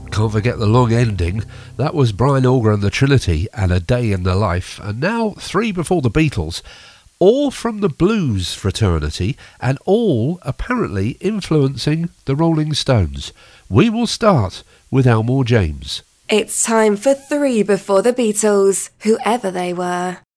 Can't forget the long ending. That was Brian Auger and the Trinity and A Day in the Life. And now 3 before the Beatles. All from the blues fraternity and all apparently influencing the Rolling Stones. We will start with Elmore James. It's time for 3 before the Beatles, whoever they were.